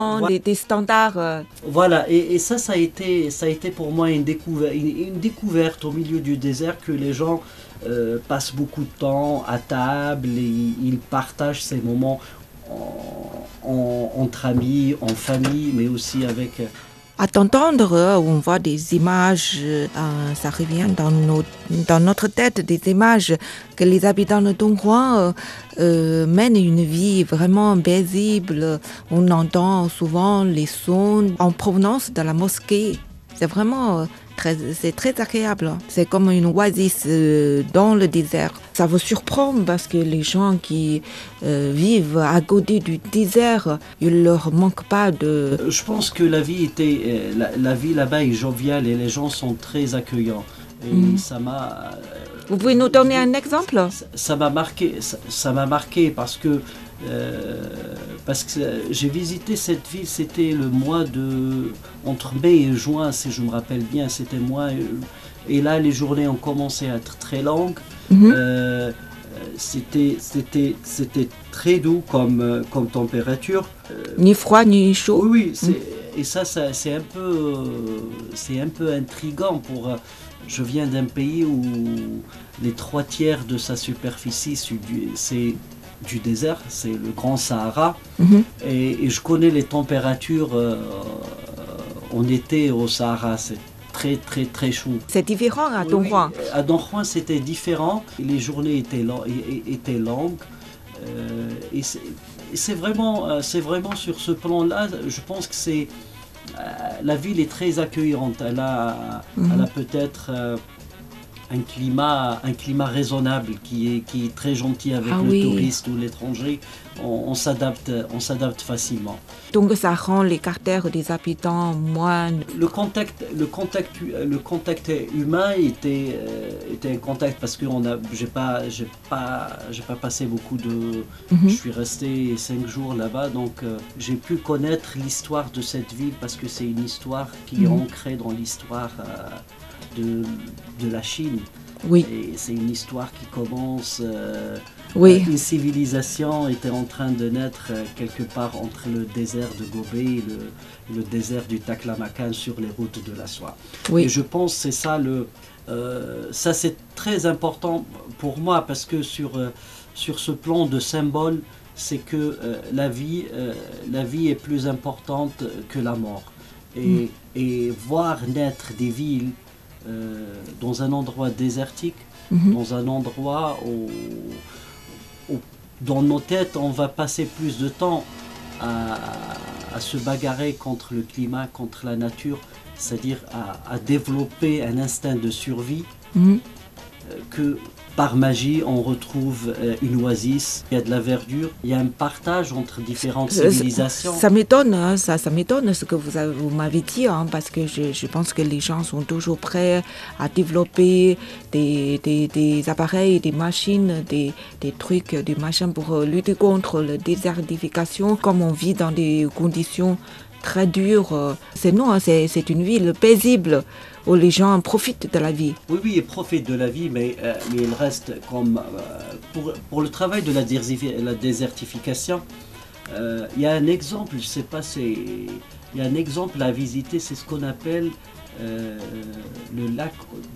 des standards. Voilà, et ça a été pour moi une découverte au milieu du désert que les gens passent beaucoup de temps à table et ils partagent ces moments entre amis, en famille, mais aussi avec. À t'entendre, on voit des images, ça revient dans notre tête, des images que les habitants de Don Juan mènent une vie vraiment paisible. On entend souvent les sons en provenance de la mosquée. C'est vraiment c'est très agréable. C'est comme une oasis dans le désert. Ça vous surprend parce que les gens qui vivent à côté du désert, il leur manque pas de. Je pense que la vie la vie là-bas est joviale et les gens sont très accueillants. Et ça m'a. Vous pouvez nous donner un exemple? Ça m'a marqué. Ça m'a marqué parce que j'ai visité cette ville, c'était le mois entre mai et juin, si je me rappelle bien, c'était et là les journées ont commencé à être très longues. C'était très doux comme température. Ni froid ni chaud. Oui, et ça c'est un peu intriguant je viens d'un pays où les 3/3 de sa superficie c'est du désert, c'est le Grand Sahara, et je connais les températures en été au Sahara, c'est très très très chaud. C'est différent à Don Juan. Oui, à Don Juan c'était différent, les journées étaient longues, et c'est vraiment sur ce plan-là, je pense que la ville est très accueillante, elle a peut-être un climat raisonnable qui est très gentil avec le touriste ou l'étranger. On s'adapte facilement. Donc ça rend les caractères des habitants moins. Le contact humain était un contact parce que j'ai pas passé beaucoup de. Je suis resté 5 jours là-bas, donc j'ai pu connaître l'histoire de cette ville parce que c'est une histoire qui est ancrée dans l'histoire de la Chine. Oui. Et c'est une histoire qui commence. Une civilisation était en train de naître quelque part entre le désert de Gobi et le désert du Taklamakan sur les routes de la soie. Oui. Et je pense que c'est ça ça c'est très important pour moi parce que sur ce plan de symbole, c'est que la vie est plus importante que la mort. Et voir naître des villes dans un endroit désertique, dans un endroit où dans nos têtes on va passer plus de temps à se bagarrer contre le climat, contre la nature, c'est-à-dire à développer un instinct de survie, que par magie on retrouve une oasis, il y a de la verdure, il y a un partage entre différentes civilisations. Ça m'étonne, ça m'étonne ce que vous m'avez dit, parce que je pense que les gens sont toujours prêts à développer des appareils, des machines, des trucs, des machins pour lutter contre la désertification, comme on vit dans des conditions très dures. C'est une ville paisible où les gens profitent de la vie. Oui, ils profitent de la vie, mais il reste comme pour le travail de la désertification. Il y a un exemple, je sais pas, il y a un exemple à visiter, c'est ce qu'on appelle le lac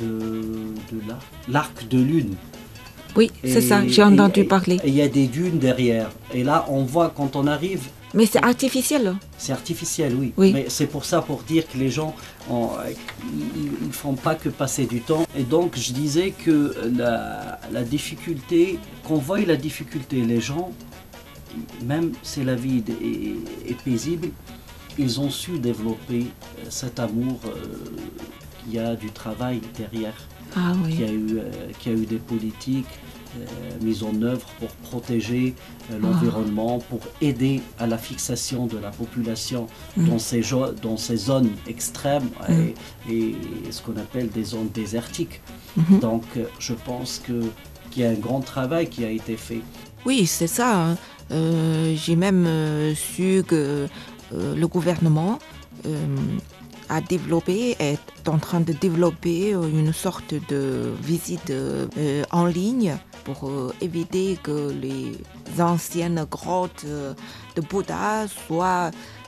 l'Arc de Lune. Oui, c'est ça, j'ai entendu parler. Et il y a des dunes derrière. Et là, on voit quand on arrive. Mais c'est artificiel. C'est artificiel, oui. Mais c'est pour dire que les gens, ils ne font pas que passer du temps. Et donc, je disais que la difficulté, qu'on voit la difficulté, les gens, même si la vie est paisible, ils ont su développer cet amour qu'il y a du travail derrière. Ah oui. Qu'il y a eu des politiques mises en œuvre pour protéger l'environnement, pour aider à la fixation de la population dans ces zones extrêmes et ce qu'on appelle des zones désertiques. Donc je pense qu'il y a un grand travail qui a été fait. Oui, c'est ça. J'ai même su que le gouvernement est en train de développer une sorte de visite en ligne pour éviter que les anciennes grottes de Bouddha soient